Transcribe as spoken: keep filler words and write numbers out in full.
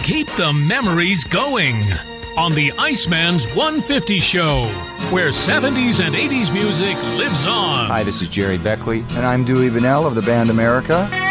Keep the memories going on the Iceman's one fifty Show, where seventies and eighties music lives on. Hi, this is Jerry Beckley. And I'm Dewey Bunnell of the band America.